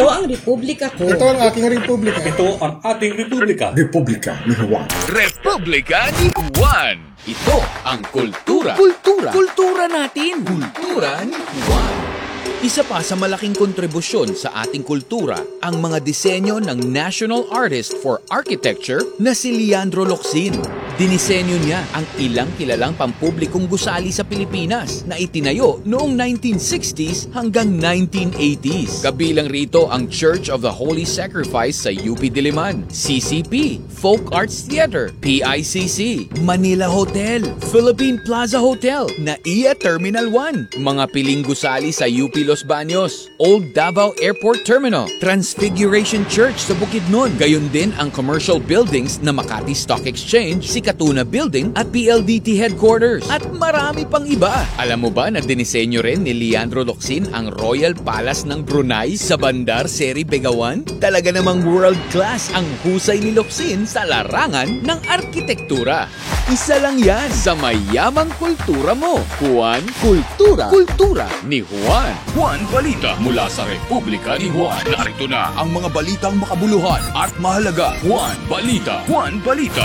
Ito ang republika ko. Ito ang aking republika. Ito ang ating republika. Republika ni Juan. Republika ni Juan. Ito ang kultura. Kultura natin. Kultura ni Juan. Isa pa sa malaking kontribusyon sa ating kultura ang mga disenyo ng National Artist for Architecture na si Leandro Locsin. Dinisenyo niya ang ilang kilalang pampublikong gusali sa Pilipinas na itinayo noong 1960s hanggang 1980s. Kabilang rito ang Church of the Holy Sacrifice sa UP Diliman, CCP, Folk Arts Theater, PICC, Manila Hotel, Philippine Plaza Hotel, NAIA Terminal 1, mga piling gusali sa UP Los Baños, Old Davao Airport Terminal, Transfiguration Church sa Bukidnon, gayon din ang commercial buildings na Makati Stock Exchange, si Katuna Building at PLDT Headquarters, at marami pang iba. Alam mo ba na dinisenyo rin ni Leandro Locsin ang Royal Palace ng Brunei sa Bandar Seri Begawan? Talaga namang world class ang husay ni Locsin sa larangan ng arkitektura. Isa lang yan sa mayamang kultura mo. Juan Kultura. Kultura ni Juan. Juan Balita mula sa Republika ni Juan. Narito na ang mga balitang makabuluhan at mahalaga. Juan Balita. Juan Balita.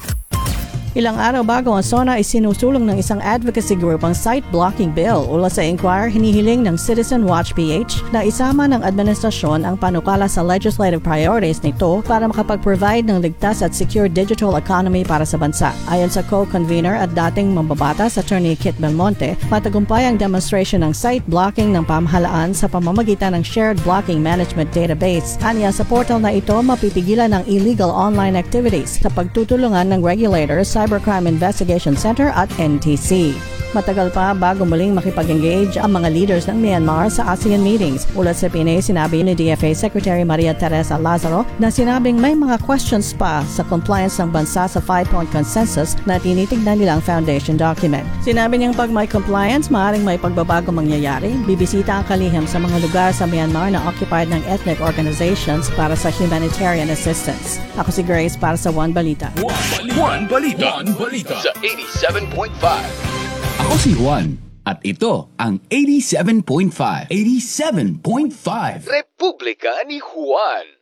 Ilang araw bago ang SONA ay sinusulong ng isang advocacy group ang site blocking bill. Ula sa Inquirer, hinihiling ng Citizen Watch PH na isama ng administrasyon ang panukala sa legislative priorities nito para makapag-provide ng ligtas at secure digital economy para sa bansa. Ayon sa co-convener at dating mambabatas Attorney Kit Belmonte, matagumpay ang demonstration ng site blocking ng pamahalaan sa pamamagitan ng Shared Blocking Management Database. Anya sa portal na ito, mapipigilan ng illegal online activities sa pagtutulungan ng regulators, Cybercrime Investigation Center at NTC. Matagal pa bago muling makipag-engage ang mga leaders ng Myanmar sa ASEAN meetings. Ulat sa PNA, sinabi ni DFA Secretary Maria Teresa Lazaro na sinabing may mga questions pa sa compliance ng bansa sa 5-point consensus na tinitignan nilang foundation document. Sinabi niyang pag may compliance, maaaring may pagbabago mangyayari. Bibisita ang kalihim sa mga lugar sa Myanmar na occupied ng ethnic organizations para sa humanitarian assistance. Ako si Grace para sa One Balita. Juan Balita. Juan Balita sa 87.5. Ako si Juan at ito ang 87.5. 87.5. Republika ni Juan.